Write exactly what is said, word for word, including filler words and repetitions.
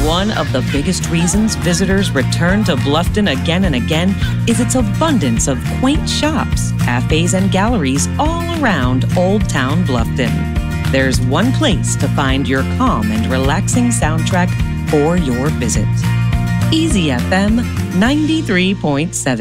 One of the biggest reasons visitors return to Bluffton again and again is its abundance of quaint shops, cafes, and galleries all around Old Town Bluffton. There's one place to find your calm and relaxing soundtrack for your visit. Easy F M ninety-three point seven.